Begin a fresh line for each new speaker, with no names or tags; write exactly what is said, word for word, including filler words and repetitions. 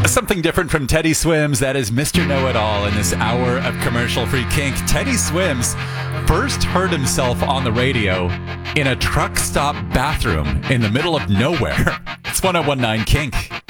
Something different from Teddy Swims. That is Mister Know-It-All in this hour of commercial-free kink. Teddy Swims first heard himself on the radio in a truck stop bathroom in the middle of nowhere. It's one oh one nine Kink.